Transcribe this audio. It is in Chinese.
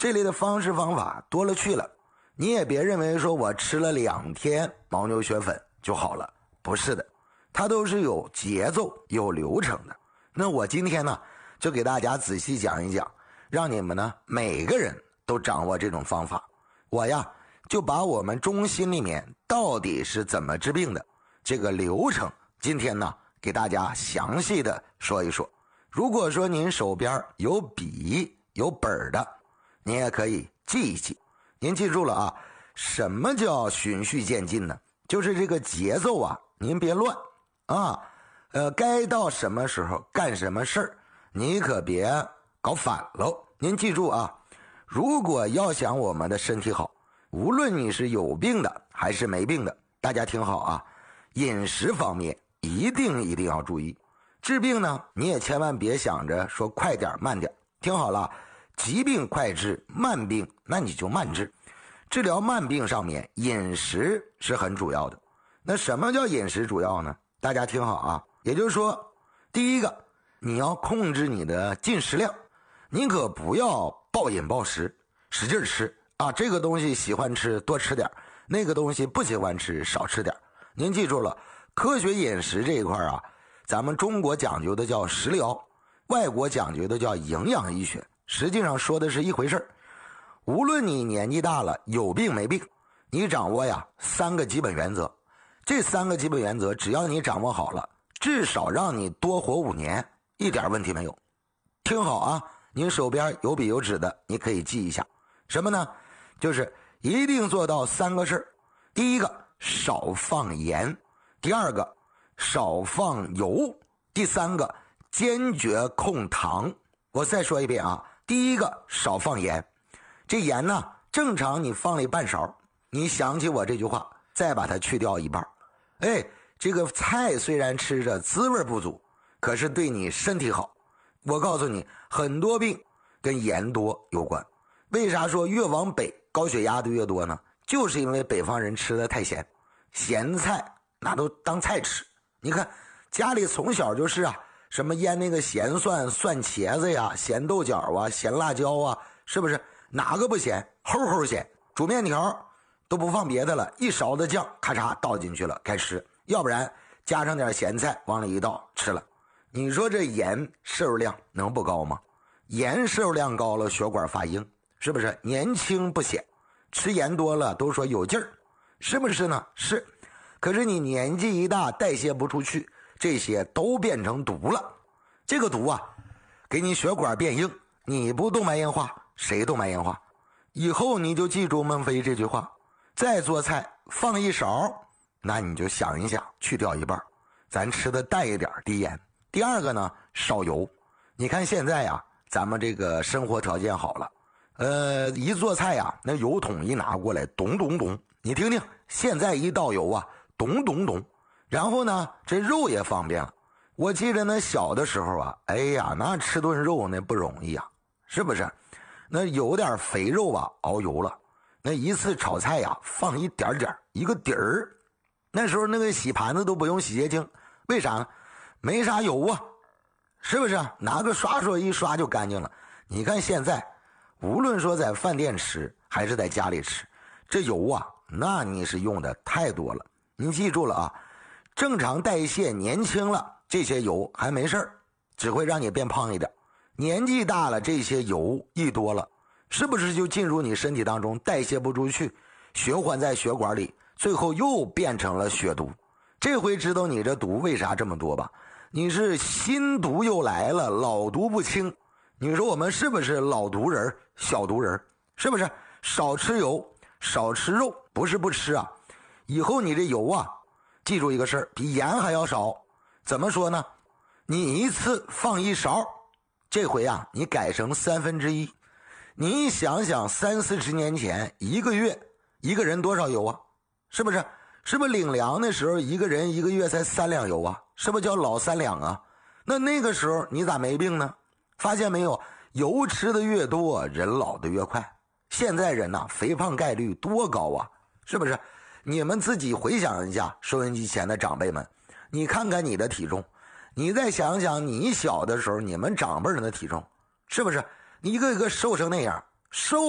这类的方式方法多了去了，你也别认为说我吃了2天牦牛血粉就好了，不是的，它都是有节奏有流程的。那我今天呢就给大家仔细讲一讲，让你们呢每个人都掌握这种方法。我呀就把我们中心里面到底是怎么治病的这个流程，今天呢给大家详细的说一说。如果说您手边有笔有本的，您也可以记一记。您记住了啊，什么叫循序渐进呢？就是这个节奏啊您别乱啊，该到什么时候干什么事儿，你可别搞反喽。您记住啊，如果要想我们的身体好，无论你是有病的还是没病的，大家听好啊，饮食方面一定要注意。治病呢你也千万别想着说快点慢点，听好了，疾病快治，慢病那你就慢治。治疗慢病上面饮食是很主要的。那什么叫饮食主要呢？大家听好啊，也就是说，第一个你要控制你的进食量，你可不要暴饮暴食使劲吃啊，这个东西喜欢吃多吃点，那个东西不喜欢吃少吃点。您记住了，科学饮食这一块啊，咱们中国讲究的叫食疗，外国讲究的叫营养医学，实际上说的是一回事。无论你年纪大了有病没病，你掌握呀3个基本原则，这3个基本原则只要你掌握好了，至少让你多活5年，一点问题没有。听好啊，您手边有笔有纸的你可以记一下。什么呢？就是一定做到3个事。第一个，少放盐；第二个，少放油；第三个，坚决控糖。我再说一遍啊，第一个，少放盐。这盐呢，正常你放了半勺，你想起我这句话，再把它去掉一半。这个菜虽然吃着滋味不足，可是对你身体好。我告诉你，很多病跟盐多有关。为啥说越往北高血压的越多呢？就是因为北方人吃的太咸，咸菜那都当菜吃。你看家里从小就是啊，什么腌那个咸蒜、蒜茄子呀、咸豆角啊、咸辣椒啊，是不是？哪个不咸？齁咸。煮面条都不放别的了，一勺子酱咔嚓倒进去了该吃，要不然加上点咸菜往里一倒吃了。你说这盐摄入量能不高吗？盐摄入量高了血管发硬，是不是？年轻不显，吃盐多了都说有劲儿，是不是呢？是。可是你年纪一大代谢不出去，这些都变成毒了。这个毒啊给你血管变硬，你不动脉硬化谁动脉硬化？以后你就记住孟非这句话，再做菜放一勺，那你就想一想去掉一半，咱吃的淡一点低盐。第二个呢，少油。你看现在呀咱们这个生活条件好了，一做菜呀那油桶一拿过来咚咚咚，你听听现在一倒油啊咚咚咚。然后呢这肉也方便了，我记得那小的时候啊，哎呀那吃顿肉那不容易啊，是不是？那有点肥肉啊熬油了，那一次炒菜呀放一点点一个底儿，那时候那个洗盘子都不用洗洁精，为啥呢？没啥油啊，是不是？拿个刷刷一刷就干净了。你看现在无论说在饭店吃还是在家里吃，这油啊那你是用的太多了。你记住了啊，正常代谢年轻了这些油还没事儿，只会让你变胖一点。年纪大了这些油一多了，是不是就进入你身体当中代谢不出去，循环在血管里，最后又变成了血毒。这回知道你这毒为啥这么多吧？你是新毒又来了，老毒不清。你说我们是不是老毒人小毒人？是不是？少吃油少吃肉，不是不吃啊，以后你这油啊记住一个事儿，比盐还要少。怎么说呢？你一次放一勺，这回啊你改成1/3。你想想30-40年前一个月一个人多少油啊？是不是？是不是领粮的时候一个人一个月才3两油啊？是不是叫老3两啊？那个时候你咋没病呢？发现没有，油吃的越多人老的越快。现在人呐肥胖概率多高啊，是不是？你们自己回想一下，收音机前的长辈们，你看看你的体重，你再想想你小的时候你们长辈人的体重，是不是？你一个一个瘦成那样，瘦